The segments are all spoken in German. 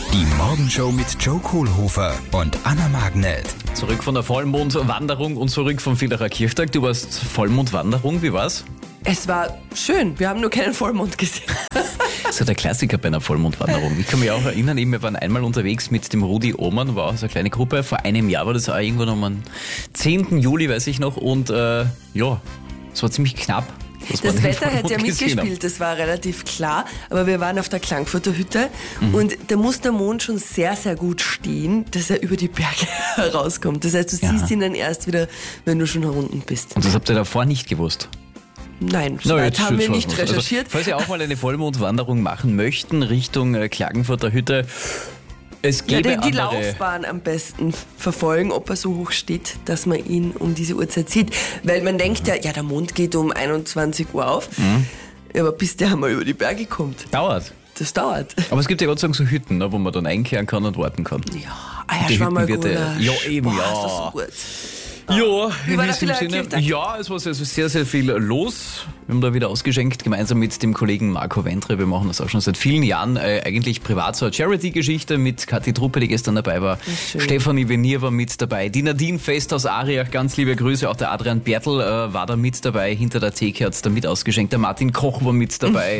Die Morgenshow mit Joe Kohlhofer und Anna Magnet. Zurück von der Vollmondwanderung und zurück vom Villacher Kirchtag. Du warst Vollmondwanderung, wie war's? Es war schön, wir haben nur keinen Vollmond gesehen. Das ist ja der Klassiker bei einer Vollmondwanderung. Ich kann mich auch erinnern, wir waren einmal unterwegs mit dem Rudi Ohmann, war auch so eine kleine Gruppe. Vor einem Jahr war das auch irgendwann am 10. Juli, weiß ich noch. Und es war ziemlich knapp. Das Wetter hat ja mitgespielt, das war relativ klar, aber wir waren auf der Klagenfurter Hütte und da muss der Mond schon sehr, sehr gut stehen, dass er über die Berge herauskommt. Das heißt, du siehst ihn dann erst wieder, wenn du schon unten bist. Und das habt ihr davor nicht gewusst? Nein, so weit haben wir nicht recherchiert. Also, falls ihr auch mal eine Vollmondwanderung machen möchten, Richtung Klagenfurter Hütte, es gäbe die Laufbahn am besten verfolgen, ob er so hoch steht, dass man ihn um diese Uhrzeit sieht. Weil man denkt ja, der Mond geht um 21 Uhr auf, aber bis der einmal über die Berge kommt. Dauert. Das dauert. Aber es gibt ja Gott sei Dank so Hütten, wo man dann einkehren kann und warten kann. Ja, Schwammergulasch. Ja, eben, Boah, ja. ist das so gut. Ja, Wie war in der diesem Villacher Sinne. Kirchtag? Ja, es war sehr, sehr viel los. Wir haben da wieder ausgeschenkt, gemeinsam mit dem Kollegen Marco Wentre. Wir machen das auch schon seit vielen Jahren. Eigentlich privat so eine Charity-Geschichte mit Kathi Truppe, die gestern dabei war. Stefanie Venier war mit dabei. Die Nadine Fest aus Ariach, ganz liebe Grüße. Auch der Adrian Bertl war da mit dabei. Hinter der Theke hat es da mit ausgeschenkt. Der Martin Koch war mit dabei.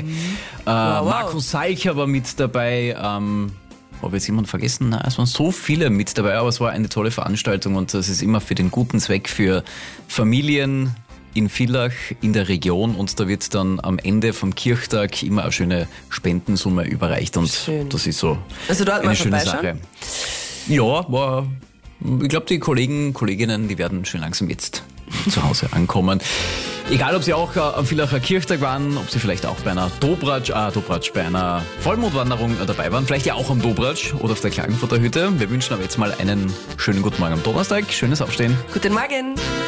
Marco Salcher war mit dabei. Habe jetzt jemand vergessen? Nein, es waren so viele mit dabei, aber es war eine tolle Veranstaltung und das ist immer für den guten Zweck für Familien in Villach, in der Region, und da wird dann am Ende vom Kirchtag immer eine schöne Spendensumme überreicht und das ist so Also dort eine mal schöne vorbeischauen? Sache. Ja, ich glaube, die Kolleginnen, die werden schön langsam jetzt zu Hause ankommen. Egal, ob sie auch am Villacher Kirchtag waren, ob sie vielleicht auch bei einer bei einer Vollmondwanderung dabei waren, vielleicht ja auch am Dobratsch oder auf der Klagenfurter Hütte. Wir wünschen aber jetzt mal einen schönen guten Morgen am Donnerstag, schönes Aufstehen. Guten Morgen.